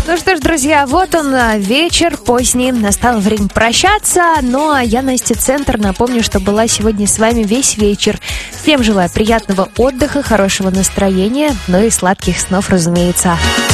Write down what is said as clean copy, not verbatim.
Ну что ж, друзья, вот он, вечер поздний, настало время прощаться. Ну а я, Настя Центр, напомню, что была сегодня с вами весь вечер. Всем желаю приятного отдыха, хорошего настроения, ну и сладких снов, разумеется.